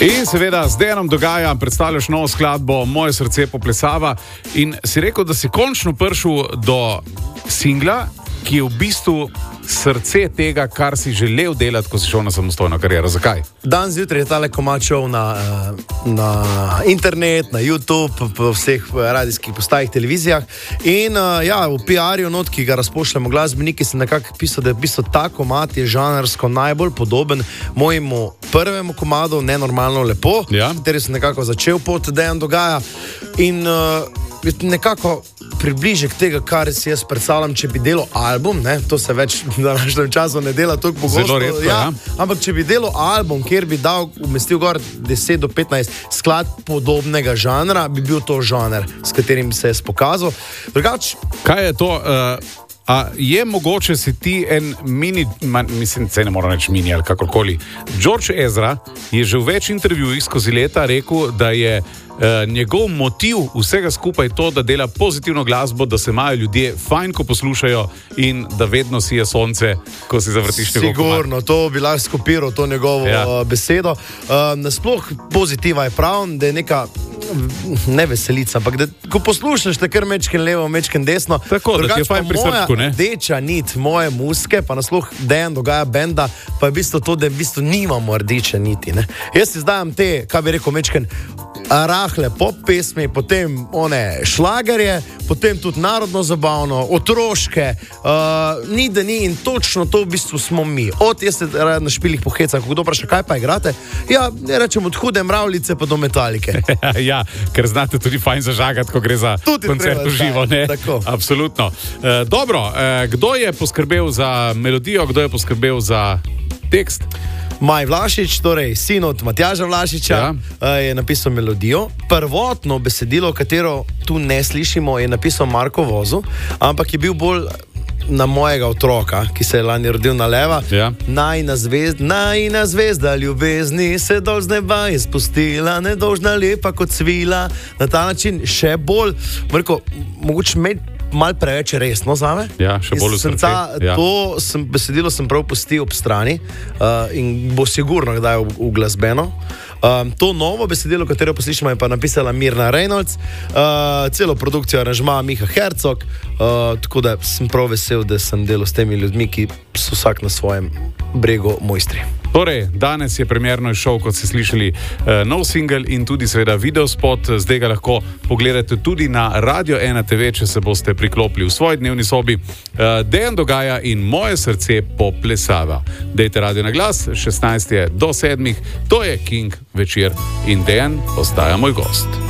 In seveda z Dejanom Dogaja predstavljaš novo skladbo Moje srce poplesava in si rekel, da si končno prišel do singla, ki je v bistvu srce tega, kar si želel delati, ko si šel na samostojno kariero. Zakaj? Dan zjutraj je tale komad šel na internet, na YouTube, po vseh radijskih postajih, televizijah in v PR-ju not, ki ga razpošljamo glasbeniki, sem nekako pisal, da je v bistvu ta komad je žanrsko najbolj podoben mojemu prvemu komadu Nenormalno lepo, kateri sem nekako začel pot Dejan Dogaja in nekako približek tega, kar si jaz predstavljam, če bi delal album, to se več v današnjem času ne dela toliko pogosto. Zelo redko, ampak če bi delal album, kjer bi umestil gor 10 do 15 skladb podobnega žanra, bi bil to žanr, s katerim bi se jaz pokazal. Kaj je to? A je mogoče si ti en mislim, se ne moram reči mini ali kakorkoli. George Ezra je že v več intervjujih skozi leta rekel, da je njegov motiv vsega skupaj to, da dela pozitivno glasbo, da se imajo ljudje fajn, ko poslušajo in da vedno sije sonce, ko si zavrtiš njegov komad. Sigurno, to bi lahko skopiral, to njegovo besedo. Nasploh pozitiva je prav, da je neka ne veselica, ampak da ko poslušaš, te kar mečken levo, mečken desno. Tako, da ti je fajn pri srčku, ne? Rdeča nit moje muske, pa nasploh Dejan Dogaja benda, pa je v bistvu to, da v bistvu nimamo rdeče niti, ne? Jaz si zdajam te, kaj bi rekel, mečken rahle pop pesmi, potem one šlagerje, potem tudi narodno zabavno, otroške, ni da ni in točno to v bistvu smo mi. Jaz se na špilih pohecam, kdo vpraša, kaj pa igrate? Ja, ne rečem od Hude mravljice pa do Metalike. Ja, ker znate tudi fajn zažagati, ko gre za koncert v živo, ne? Tako. Absolutno. Dobro, kdo je poskrbel za melodijo, kdo je poskrbel za tekst? Maj Vlašič, torej sin od Matjaža Vlašiča, je napisal melodijo. Prvotno besedilo, katero tu ne slišimo, je napisal Marko Vozu, ampak je bil bolj na mojega otroka, ki se je lani rodil na leva. Najina zvezda ljubezni se dol z neba je spustila, nedolžna lepa kot svila. Na ta način še bolj, mogoče malo preveč resno zame. Ja, še bolj v srce. To besedilo sem prav pustil ob strani in bo sigurno kdaj uglasbeno. To novo besedilo, katero poslišamo, je pa napisala Mirna Reynolds, celo produkcijo aranžma Miha Hercog, tako da sem prav vesel, da sem delal s temi ljudmi, ki so vsak na svojem bregu mojstri. Torej, danes je premierno šel, kot ste slišali, nov singel in tudi seveda videospot. Zdaj ga lahko pogledate tudi na Radio 1 TV, če se boste priklopili v svoji dnevni sobi. Dejan Dogaja in Moje srce poplesava. Dejte radio na glas, 16 do 7. To je King večer in Dejan postaja moj gost.